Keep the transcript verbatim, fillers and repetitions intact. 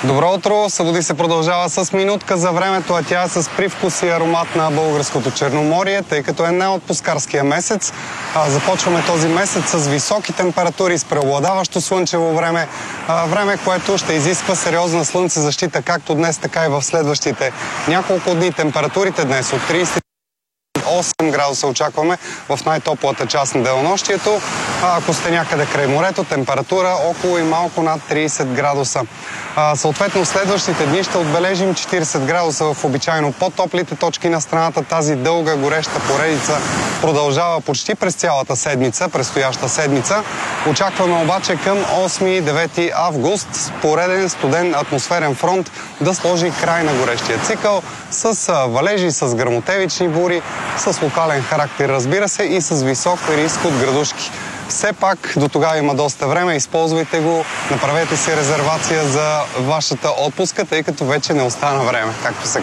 Добро утро! Събуди се продължава с минутка за времето, а тя е с привкус и аромат на българското Черноморие, тъй като е най-отпускарския месец. А, започваме този месец с високи температури, с преобладаващо слънчево време. А, време, което ще изисква сериозна слънцезащита, както днес, така и в следващите няколко дни. Температурите днес от трийсет и осем градуса очакваме в най-топлата част на денонощието. А ако сте някъде край морето, температура около и малко над трийсет градуса. А, съответно, следващите дни ще отбележим четирийсет градуса в обичайно по-топлите точки на страната. Тази дълга гореща поредица продължава почти през цялата седмица, предстояща седмица. Очакваме обаче към осми и девети август пореден студен атмосферен фронт да сложи край на горещия цикъл с валежи, с гръмотевични бури, с локален характер, разбира се, и с висок риск от градушки. Все пак до тогава има доста време, използвайте го, направете си резервация за вашата отпуска, тъй като вече не остана време, както се